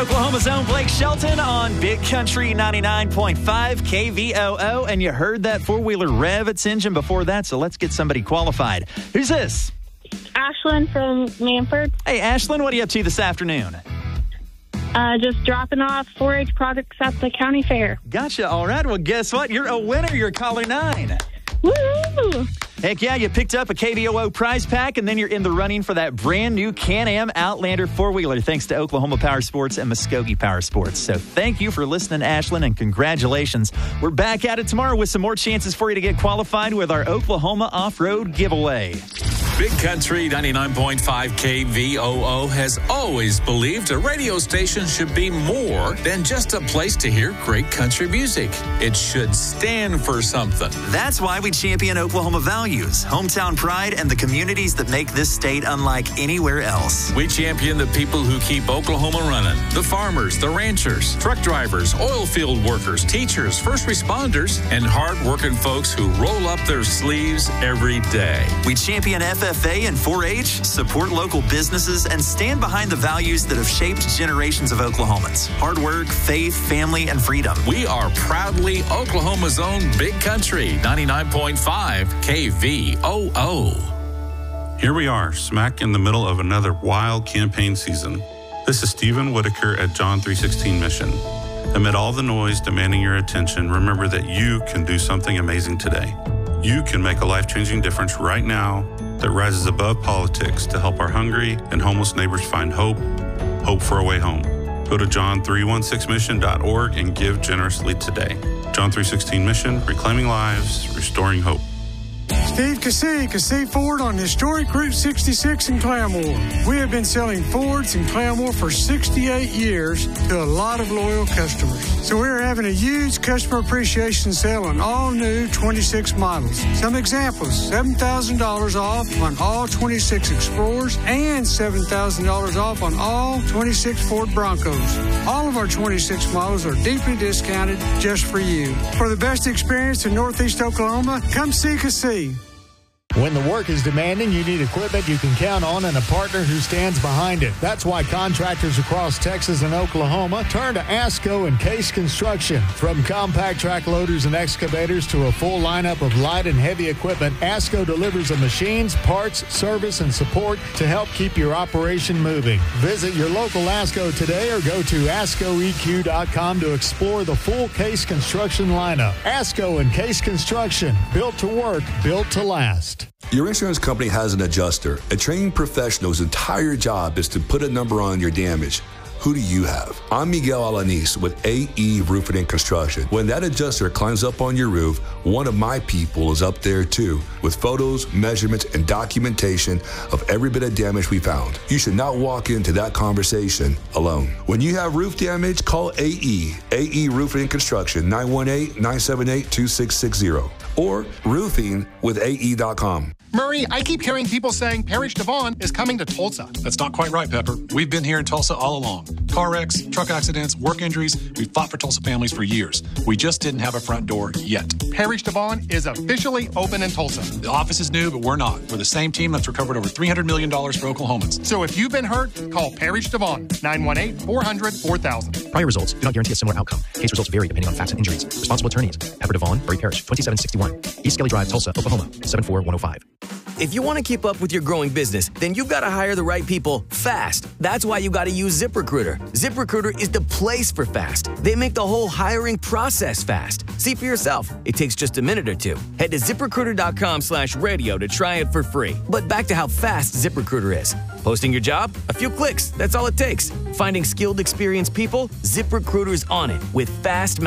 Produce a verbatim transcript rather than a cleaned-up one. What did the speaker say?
Oklahoma's own Blake Shelton on Big Country ninety-nine point five K V O O. And you heard that four-wheeler rev its engine before that, so let's get somebody qualified. Who's this? Ashlyn from Manford. Hey, Ashlyn, what are you up to this afternoon? Uh, just dropping off four H products at the county fair. Gotcha. All right. Well, guess what? You're a winner. You're caller nine. Woo! Heck yeah, you picked up a K V O O prize pack, and then you're in the running for that brand new Can-Am Outlander four-wheeler, thanks to Oklahoma Power Sports and Muskogee Power Sports. So thank you for listening, Ashlyn, and congratulations. We're back at it tomorrow with some more chances for you to get qualified with our Oklahoma Off-Road giveaway. Big Country ninety-nine point five K V O O has always believed a radio station should be more than just a place to hear great country music. It should stand for something. That's why we champion Oklahoma values, hometown pride, and the communities that make this state unlike anywhere else. We champion the people who keep Oklahoma running. The farmers, the ranchers, truck drivers, oil field workers, teachers, first responders, and hard-working folks who roll up their sleeves every day. We champion F F A and four H, support local businesses, and stand behind the values that have shaped generations of Oklahomans. Hard work, faith, family, and freedom. We are proudly Oklahoma's own Big Country ninety-nine point five K V O O. Here we are, smack in the middle of another wild campaign season. This is Stephen Whitaker at John three sixteen Mission. Amid all the noise demanding your attention, remember that you can do something amazing today. You can make a life-changing difference right now that rises above politics to help our hungry and homeless neighbors find hope, hope for a way home. Go to john three sixteen mission dot org and give generously today. John three sixteen Mission, reclaiming lives, restoring hope. Steve Cassey, Cassey Ford on historic Route sixty-six in Claremore. We have been selling Fords in Claremore for sixty-eight years to a lot of loyal customers. So we're having a huge customer appreciation sale on all new twenty-six models. Some examples, seven thousand dollars off on all twenty-six Explorers and seven thousand dollars off on all twenty-six Ford Broncos. All of our twenty-six models are deeply discounted just for you. For the best experience in Northeast Oklahoma, come see Cassey. When the work is demanding, you need equipment you can count on and a partner who stands behind it. That's why contractors across Texas and Oklahoma turn to ASCO and Case Construction. From compact track loaders and excavators to a full lineup of light and heavy equipment, ASCO delivers the machines, parts, service, and support to help keep your operation moving. Visit your local ASCO today or go to asco e q dot com to explore the full Case Construction lineup. ASCO and Case Construction, built to work, built to last. Your insurance company has an adjuster, a trained professional whose entire job is to put a number on your damage. Who do you have? I'm Miguel Alanis with A E Roofing and Construction. When that adjuster climbs up on your roof, one of my people is up there too, with photos, measurements, and documentation of every bit of damage we found. You should not walk into that conversation alone. When you have roof damage, call A E, A E Roofing and Construction, nine one eight, nine seven eight, two six six zero, or roofing with A E dot com. Murray, I keep hearing people saying Parrish Devon is coming to Tulsa. That's not quite right, Pepper. We've been here in Tulsa all along. Car wrecks, truck accidents, work injuries. We've fought for Tulsa families for years. We just didn't have a front door yet. Parrish Devon is officially open in Tulsa. The office is new, but we're not. We're the same team that's recovered over three hundred million dollars for Oklahomans. So if you've been hurt, call Parrish Devon, nine one eight, four hundred, four thousand. Prior results do not guarantee a similar outcome. Case results vary depending on facts and injuries. Responsible attorneys, Pepper Devon, Murray Parish, twenty-seven sixty-one. East Skelly Drive, Tulsa, Oklahoma, seven four one oh five. If you want to keep up with your growing business, then you've got to hire the right people fast. That's why you got to use ZipRecruiter. ZipRecruiter is the place for fast. They make the whole hiring process fast. See for yourself. It takes just a minute or two. Head to ZipRecruiter.com slash radio to try it for free. But back to how fast ZipRecruiter is. Posting your job? A few clicks. That's all it takes. Finding skilled, experienced people? ZipRecruiter's on it with fast